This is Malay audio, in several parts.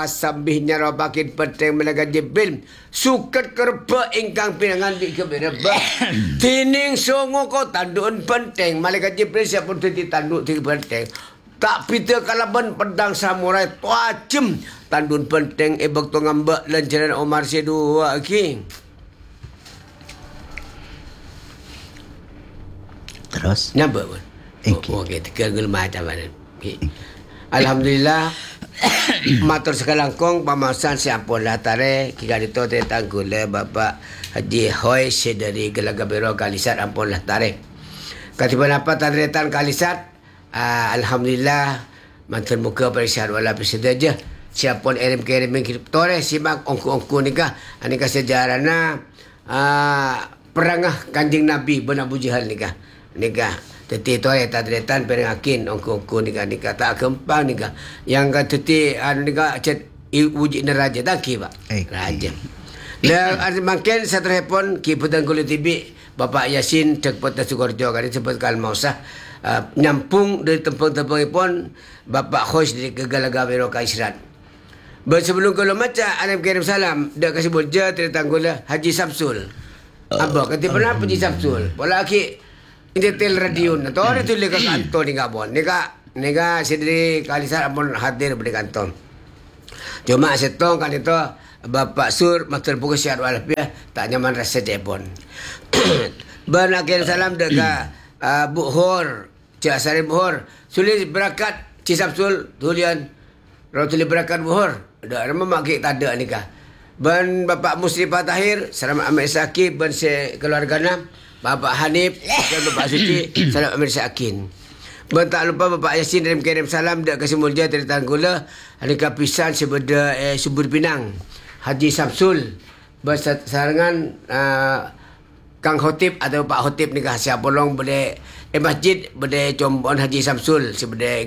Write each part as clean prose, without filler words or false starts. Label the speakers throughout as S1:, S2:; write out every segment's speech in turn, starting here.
S1: sambihnya robakin penting melaga jibil suket kerba ingkang pinangan di kebereba tining songo ko tandun penting malaikat jibril siapun tadi tanduk di penting tak pita kalaban pedang samurai tuajem tandun penting ebak tu ngambak lancaran Omar Sedua ki.
S2: Terus
S1: Nampak pun. Okey, tegagul macam mana. Alhamdulillah. Matur sekalangkong pamasan siampun lah tare kika dito tentang gula Bapak Haji Hoi dari Gelaga Biro Kalisat ampun lah tare. Katiban apa tandretan Kalisat. Alhamdulillah mantan muka perisian wala bersedaja. Siapun kirim tore simak ongku-ongku nikah. Nikah sejarahna perangah Kanjeng Nabi bin Abu Jahal nikah. Nikah teti tore tadretan perengakin ongku-ongku nikah tak kempang nikah. Yang ka teti nikah cet wujud raja tak ki pak. Raja. Dan makin saya telepon ki Putan Kulit TV Bapak Yasin cek Pota Sukorjo kali sebut kalmausah nyampung dari tempat-tempat pun Bapak Khos dari Gelaga Biro Kaisrat. Sebelum kalau macam Alam kirim salam dah kasih boleh tertanggul Haji Samsul. Abah kata pernah Haji Samsul. Pola ki Intel radio na to itu le kanto ni gabon. Nega sedri Kalisat amun hadir di kantor. Cuma setong kan itu Bapak Sur matur buku sihat walafiat tak nyaman rasa telepon. Banakin salam dega Bu Hor, Cik Asari Bu Hor. Sulis berakat Cik Samsul tulian rotuli berakat Bu Hor. Dak memang kita ada nikah. Ben Bapak Musrifah Tahir, salam Amir Sakib ben se keluargana. Bapak Hanif dan Bapak Suci, salam Amir Sakin. Ben tak lupa Bapak Yasin kirim salam dak kasih mulia dari Tanggula. Nikah pisan sebeda Subur Pinang. Haji Samsul bersarangan Kang Khotib atau Pak Khotib nikah siapa long boleh masjid boleh combon Haji Samsul sebeda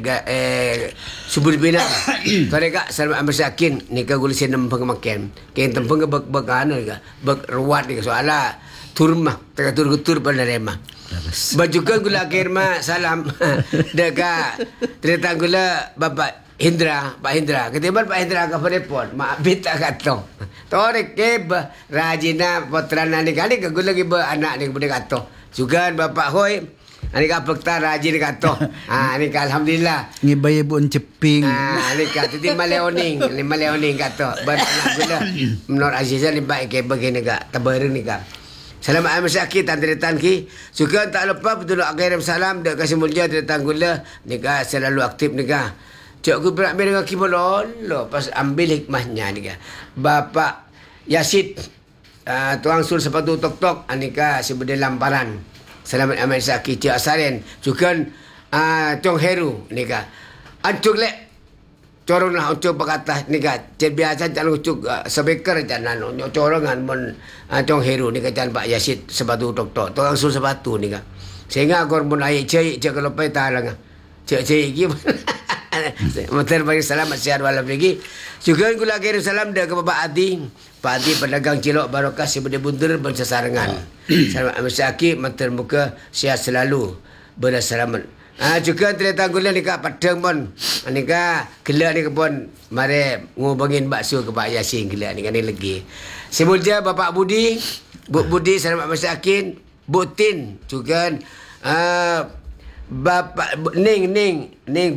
S1: Subur Pinang. Mereka salam Amir Sakin nikah gula senam pengemakan. Kain tempeng ke bekan nikah ruat nikah soala turmah tur penerima. Bajukan gula akhirma salam dekat cerita gula Bapak Hindra, Pak Hindra. Ketimbang Pak Hindra ke telepon, mak bit tak katong. Torek ke rajina putrana ni kali ke gula gibe anak ni boleh katong. Juga Bapak Hoi ani ka pekta rajin katong. Ni alhamdulillah.
S2: Ngibaye bun ceping.
S1: Ni ka titi maleoning katong. Ban anak gula menor Azizah ni baik ke begini ka tabareng ni ka. Salam Amir Sakit tandretan ki. Juga tak lupa betul kirim salam dak kasih mulia tentang gula nikah selalu aktif nikah. Cik aku berak dengan kibololo pas ambil hikmahnya nikah. Bapak Yasid tuang sul sepatu tok-tok nikah sebeda lamparan. Salam Amir Sakit Cik Asaren. Juga Chong Heru nikah. Ancuk lek corong lah ucuk berkata nikah. Cik biasa jangan ucuk sebeker jangan corongan mon Chong Heru nikah jangan Pak Yasid sepatu tok-tok. Tuang sul sepatu nikah. Sehingga aku pun air cik kalau pai talang. Cik gimana? Matur bagi salam sehat walafiat. Juga gula kirim salam dah ke Bapak Adi. Pak Adi pedagang cilok barokah sebeda bundur bersasarangan. Salam Amir Sakit matur muka sihat selalu bersalamat. Juga terletak gula nikah padang pun. Nikah gelak ni pun mari ngubungin bakso ke Pak Yasin gelak ni kan ni lagi. Sebelum Bapak Budi, Bu Budi salam Amir Sakit, Bu Tin juga Bapak Ning